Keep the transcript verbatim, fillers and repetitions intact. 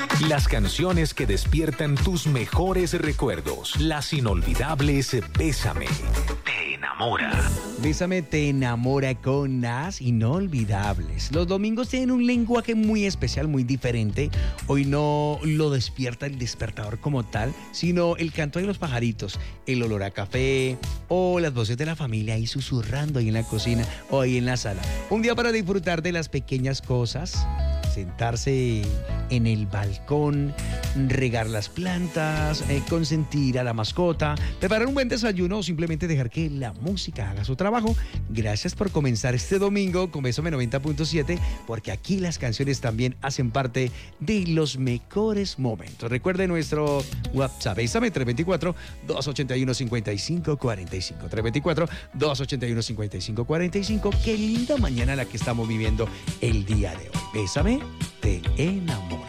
Las canciones que despiertan tus mejores recuerdos. Las inolvidables Bésame. Te enamora. Bésame te enamora con las inolvidables. Los domingos tienen un lenguaje muy especial, muy diferente. Hoy no lo despierta el despertador como tal, sino el canto de los pajaritos, el olor a café o las voces de la familia ahí susurrando ahí en la cocina o ahí en la sala. Un día para disfrutar de las pequeñas cosas, sentarse en el balcón, regar las plantas, eh, consentir a la mascota, preparar un buen desayuno o simplemente dejar que la música haga su trabajo. Gracias por comenzar este domingo con Bésame noventa punto siete, porque aquí las canciones también hacen parte de los mejores momentos. Recuerde nuestro WhatsApp, Bésame tres dos cuatro, dos ocho uno, cinco cinco cuatro cinco, tres dos cuatro, dos ocho uno, cinco cinco cuatro cinco. Qué linda mañana la que estamos viviendo el día de hoy. Bésame te enamora.